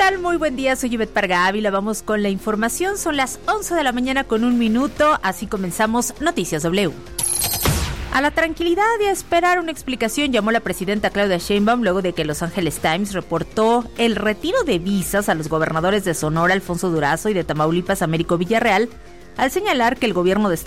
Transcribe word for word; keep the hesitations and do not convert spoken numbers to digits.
tal? Muy buen día, soy Ivette Parga Ávila. Vamos con la información. Son las once de la mañana con un minuto. Así comenzamos Noticias W. A la tranquilidad y a esperar una explicación llamó la presidenta Claudia Sheinbaum luego de que Los Angeles Times reportó el retiro de visas a los gobernadores de Sonora, Alfonso Durazo, y de Tamaulipas, Américo Villarreal, al señalar que el gobierno de Estados